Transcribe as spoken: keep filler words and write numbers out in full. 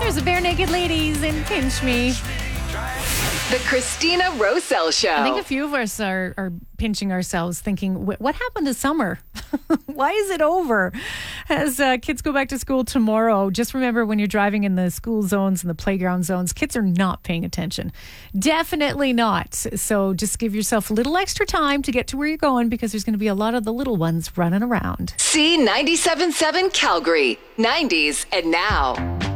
There's a Bare Naked Ladies and Pinch Me. The Christina Rosell Show. I think a few of us are, are pinching ourselves thinking, what happened to summer? Why is it over? As uh, kids go back to school tomorrow, just remember when you're driving in the school zones and the playground zones, kids are not paying attention. Definitely not. So just give yourself a little extra time to get to where you're going, because there's going to be a lot of the little ones running around. C ninety-seven point seven Calgary, nineties and now.